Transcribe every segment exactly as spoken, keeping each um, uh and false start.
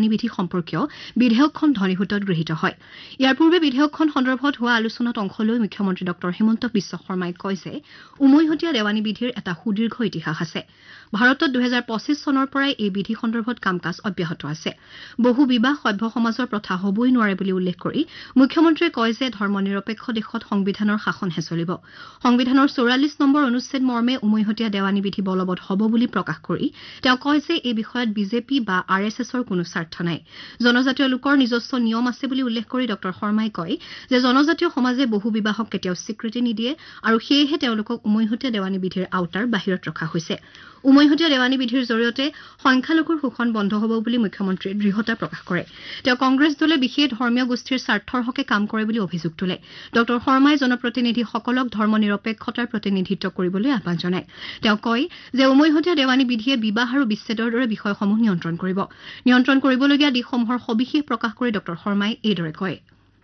দেৱানী বিধি সম্পৰ্কীয় বিধেয়কখন ধ্বনিভোটত গৃহীত হয় ইয়াৰ পূৰ্বে বিধেয়কখন সন্দৰ্ভত হোৱা আলোচনাত অংশ লৈ মুখ্যমন্ত্ৰী ডক্টৰ হিমন্ত বিশ্ব শৰ্মাই কয় যে উমৈহতীয়া দেৱানী বিধিৰ এটা সুদীৰ্ঘ ইতিহাস আছে ভাৰতত দুই হাজাৰ পঁচিছ চনৰ পৰাই এই বিধি সন্দৰ্ভত কাম-কাজ অব্যাহত আছে বহু বিবাহ সভ্য সমাজৰ প্ৰথা হ'বই নোৱাৰে বুলি উল্লেখ কৰি মুখ্যমন্ত্ৰীয়ে কয় যে ধৰ্মনিৰপেক্ষ দেশত সংবিধানৰ শাসনহে চলিব সংবিধানৰ চৌৰাল্লিছ নম্বৰ অনুচ্ছেদ মৰ্মে উমৈহতীয়া দেৱানী বিধি বলবৎ হ'ব বুলি প্ৰকাশ কৰি তেওঁ কয় যে এই বিষয়ত বিজেপি বা আৰ এছ এছৰ কোনো স্বাৰ্থ নাই জনজাতীয় লোকৰ নিজস্ব নিয়ম আছে বুলি উল্লেখ কৰি ডক্টৰ শৰ্মাই কয় যে জনজাতীয় সমাজে বহু বিবাহক কেতিয়াও স্বীকৃতি নিদিয়ে আৰু সেয়েহে তেওঁলোকক উমৈহতীয়া দেৱানী বিধিৰ আওতাৰ বাহিৰত ৰখা হৈছে উমৈহতীয়া দেৱানী বিধিৰ জৰিয়তে সংখ্যালঘুৰ শোষণ বন্ধ হ'ব বুলি মুখ্যমন্ত্ৰীয়ে দৃঢ়তা প্ৰকাশ কৰে তেওঁ কংগ্ৰেছ দলে বিশেষ ধৰ্মীয় গোষ্ঠীৰ স্বাৰ্থৰ হকে কাম কৰে বুলি অভিযোগ তোলে ডক্টৰ শৰ্মাই জনপ্ৰতিনিধিসকলক ধৰ্মনিৰপেক্ষতাৰ প্ৰতিনিধিত্ব কৰিবলৈ আহ্বান জনায় তেওঁ কয় যে উমৈহতীয়া দেৱানী বিধিয়ে বিবাহ আৰু বিচ্ছেদৰ দৰে বিষয়সমূহ নিয়ন্ত্ৰণ কৰিব নিয়ন্ত্ৰণ কৰিবলগীয়া দিশসমূহৰ সবিশেষ প্ৰকাশ কৰি ডক্টৰ শৰ্মাই এইদৰে কয়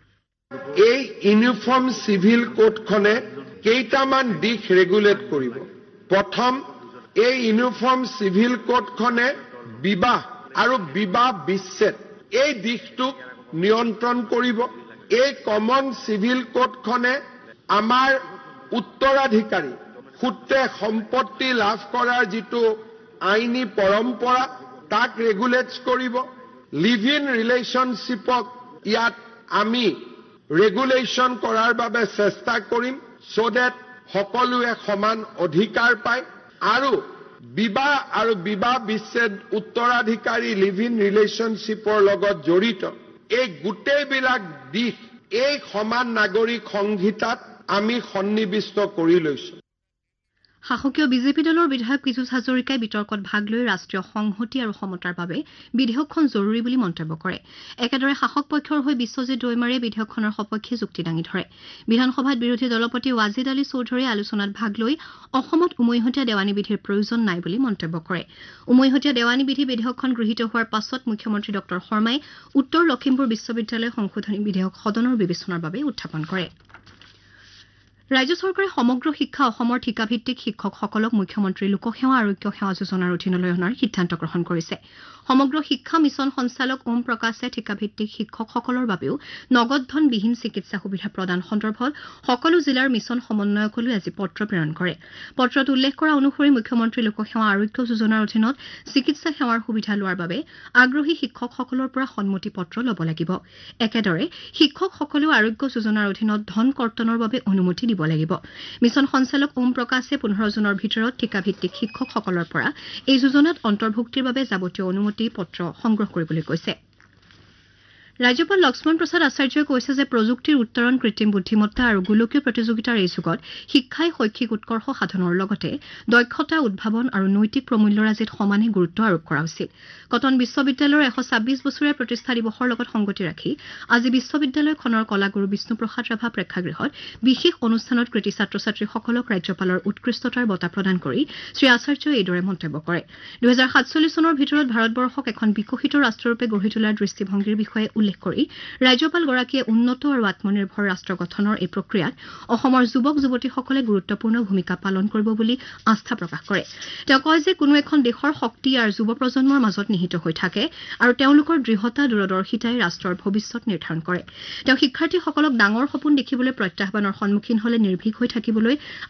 এই ইউনিফৰ্ম চিভিল কোডখনে কেইটামান দিশ ৰেগুলেট কৰিব প্ৰথম এই ইউনিফৰ্ম চিভিল কোডখনে বিবাহ আৰু বিবাহ বিচ্ছেদ এই দিশটোক নিয়ন্ত্ৰণ কৰিব এই কমন চিভিল কোডখনে আমাৰ উত্তৰাধিকাৰী সূত্ৰে সম্পত্তি লাভ কৰাৰ যিটো আইনী পৰম্পৰা তাক ৰেগুলেট কৰিব লিভ ইন ৰিলেশ্যনশ্বিপক ইয়াত আমি ৰেগুলেশ্যন কৰাৰ বাবে চেষ্টা কৰিম so that সকলোৱে সমান অধিকাৰ পায় আৰু বিবাহ আৰু বিবাহ বিচ্ছেদ উত্তৰাধিকাৰী লিভ ইন ৰিলেশ্যনশ্বিপৰ লগত জড়িত এই গোটেইবিলাক দিশ এই সমান নাগৰিক সংহিতাত আমি সন্নিৱিষ্ট কৰি লৈছো শাসকীয় বিজেপি দলৰ বিধায়ক পীযুষ হাজৰিকাই বিতৰ্কত ভাগ লৈ ৰাষ্ট্ৰীয় সংহতি আৰু সমতাৰ বাবে বিধেয়কখন জৰুৰী বুলি মন্তব্য কৰে একেদৰে শাসক পক্ষৰ হৈ বিশ্বজিৎ দৈমাৰে বিধেয়কখনৰ সপক্ষে যুক্তি দাঙি ধৰে বিধানসভাত বিৰোধী দলপতি ৱাজিদ আলী চৌধুৰীয়ে আলোচনাত ভাগ লৈ অসমত উমৈহতীয়া দেৱানী বিধিৰ প্ৰয়োজন নাই বুলি মন্তব্য কৰে উমৈহতীয়া দেৱানী বিধি বিধেয়কখন গৃহীত হোৱাৰ পাছত মুখ্যমন্ত্ৰী ডক্টৰ শৰ্মাই উত্তৰ লখিমপুৰ বিশ্ববিদ্যালয় সংশোধনী বিধেয়ক সদনৰ বিবেচনাৰ বাবে উত্থাপন কৰে ৰাজ্য চৰকাৰে সমগ্ৰ শিক্ষা অসমৰ ঠিকাভিত্তিক শিক্ষকসকলক মুখ্যমন্ত্ৰী লোকসেৱা আৰোগ্য সেৱা যোজনাৰ অধীনলৈ অনাৰ সিদ্ধান্ত গ্ৰহণ কৰিছে সমগ্ৰ শিক্ষা মিছন সঞ্চালক ওম প্ৰকাশে ঠিকাভিত্তিক শিক্ষকসকলৰ বাবেও নগদ ধনবিহীন চিকিৎসা সুবিধা প্ৰদান সন্দৰ্ভত সকলো জিলাৰ মিছন সমন্বয়কলৈ আজি পত্ৰ প্ৰেৰণ কৰে পত্ৰত উল্লেখ কৰা অনুসৰি মুখ্যমন্ত্ৰী লোকসেৱা আৰোগ্য যোজনাৰ অধীনত চিকিৎসা সেৱাৰ সুবিধা লোৱাৰ বাবে আগ্ৰহী শিক্ষকসকলৰ পৰা সন্মতি পত্ৰ ল'ব লাগিব একেদৰে শিক্ষকসকলেও আৰোগ্য যোজনাৰ অধীনত ধন কৰ্তনৰ বাবে অনুমতি দিব লাগিব মিছন সঞ্চালক ওম প্ৰকাশে পোন্ধৰ জুনৰ ভিতৰত ঠিকাভিত্তিক শিক্ষকসকলৰ পৰা এই যোজনাত অন্তৰ্ভুক্তিৰ বাবে যাৱতীয় অনুমতি পত্ৰ সংগ্ৰহ কৰিবলৈ কৈছে ৰাজ্যপাল লক্ষ্মণ প্ৰসাদ আচাৰ্যই কৈছে যে প্ৰযুক্তিৰ উত্তৰণ কৃত্ৰিম বুদ্ধিমত্তা আৰু গোলকীয় প্ৰতিযোগিতাৰ এই যুগত শিক্ষাই শৈক্ষিক উৎকৰ্ষ সাধনৰ লগতে দক্ষতা উদ্ভাৱন আৰু নৈতিক প্ৰমূল্যৰাজিত সমানে গুৰুত্ব আৰোপ কৰা উচিত কটন বিশ্ববিদ্যালয়ৰ এশ ছাব্বিছ বছৰীয়া প্ৰতিষ্ঠা দিৱসৰ লগত সংগতি ৰাখি আজি বিশ্ববিদ্যালয়খনৰ কলাগুৰু বিষ্ণুপ্ৰসাদ ৰাভা প্ৰেক্ষাগৃহত বিশেষ অনুষ্ঠানত কৃতি ছাত্ৰ ছাত্ৰীসকলক ৰাজ্যপালৰ উৎকৃষ্টতাৰ বঁটা প্ৰদান কৰি শ্ৰী আচাৰ্যই এইদৰে মন্তব্য কৰে দুহেজাৰ সাতচল্লিছ চনৰ ভিতৰত ভাৰতবৰ্ষক এখন বিকশিত ৰাষ্ট্ৰৰূপে গঢ়ি তোলাৰ দৃষ্টিভংগীৰ বিষয়ে উল্লেখ কৰি ৰাজ্যপালগৰাকীয়ে উন্নত আৰু আত্মনিৰ্ভৰ ৰাষ্ট্ৰ গঠনৰ এই প্ৰক্ৰিয়াত অসমৰ যুৱক যুৱতীসকলে গুৰুত্বপূৰ্ণ ভূমিকা পালন কৰিব বুলি আস্থা প্ৰকাশ কৰে তেওঁ কয় যে কোনো এখন দেশৰ শক্তি আৰু যুৱ প্ৰজন্মৰ মাজত নিহিত হৈ থাকে আৰু তেওঁলোকৰ দৃঢ়তা দূৰদৰ্শিতাই ৰাষ্ট্ৰৰ ভৱিষ্যত নিৰ্ধাৰণ কৰে তেওঁ শিক্ষাৰ্থীসকলক ডাঙৰ সপোন দেখিবলৈ প্ৰত্যাহ্বানৰ সন্মুখীন হলে নিৰ্ভীক হৈ থাকিবলৈ